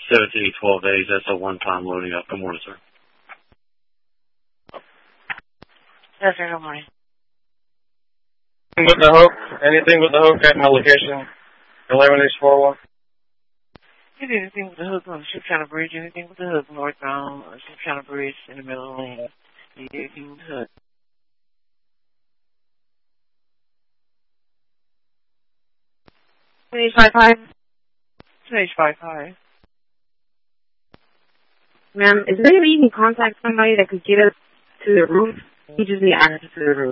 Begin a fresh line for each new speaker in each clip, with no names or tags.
7 to 12 days. That's a one-time loading up. Good morning, sir.
Yes, sir. Good morning.
With the hook? Anything with the hook at my location? 11 East 41.
Anything with the hook on the Ship Channel Bridge, anything with the hook northbound, Ship Channel Bridge in the middle of the lane. Anything with the hook.
H55.
55.
Ma'am, is there any way you can contact somebody that could get us to the roof? We just need access to the roof.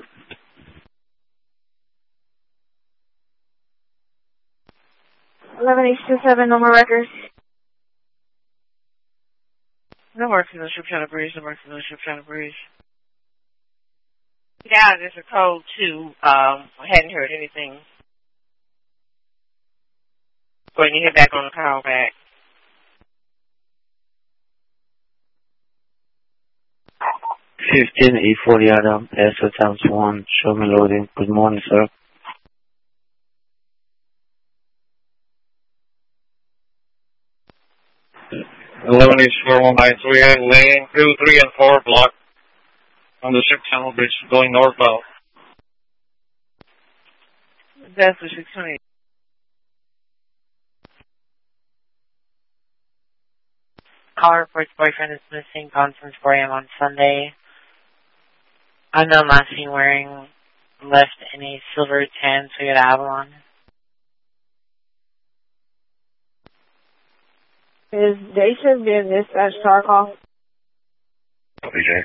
H27, no more records.
No work in the Ship Channel Bridge, no work in the Ship Channel Bridge. Yeah, there's a code too. I hadn't heard anything. Going to hit back on the call back.
15 E40 Adam, ESO times 1, show me loading. Good morning, sir.
East 419. So we have lane 2, 3, and 4 blocked on the Ship Channel Bridge going northbound.
That's the 620. Caller reports boyfriend is missing, gone since 4 a.m. on Sunday. Unknown last seen wearing left in a silver tan Toyota Avalon.
Is they should be in this at Star Call.
BJ.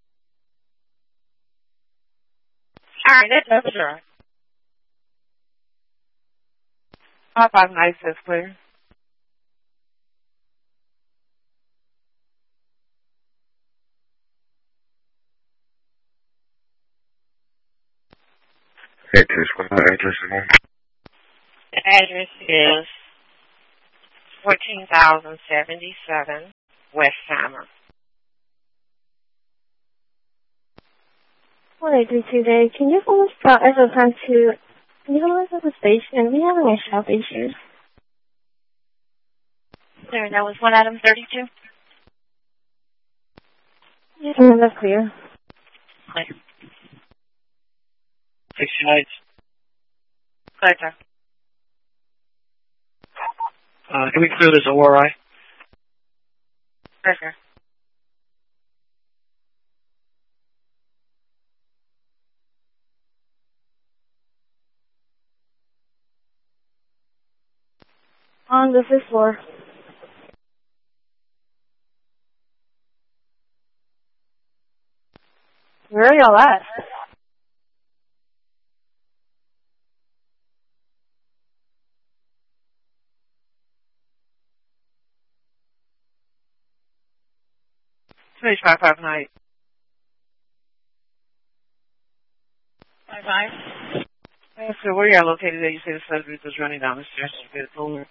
Alright, that's sure. 559 says clear.
What's the address again?
The address is 14,077 Westheimer.
1832 day. Can you hold us ESO time 2? Can you hold us at the station? We have any shop issues.
There, that was 1 Adam 32.
Yes, ma'am, that's clear.
Clear.
69.
Clear, sir.
Can we clear this ORI?
Clear, sir.
On the 5th floor. Where are y'all at?
Today's 559.
55.
So where y'all located there? You say the subject was running down the stairs to get it over.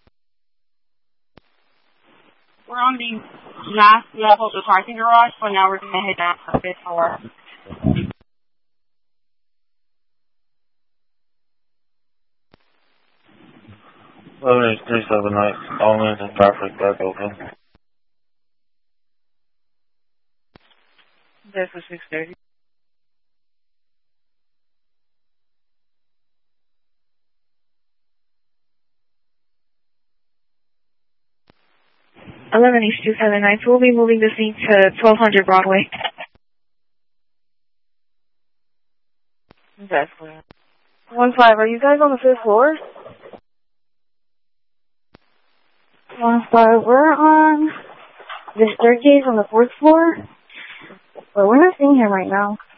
We're on the last level of the parking garage, so now we're going to head down to the 5th floor.
379. All lanes and traffic back open.
That's for 630.
East 279. So we'll be moving the scene to 1200 Broadway.
That's clear.
15, are you guys on the 5th floor? 15, we're on the staircase on the 4th floor. But we're not seeing him right now.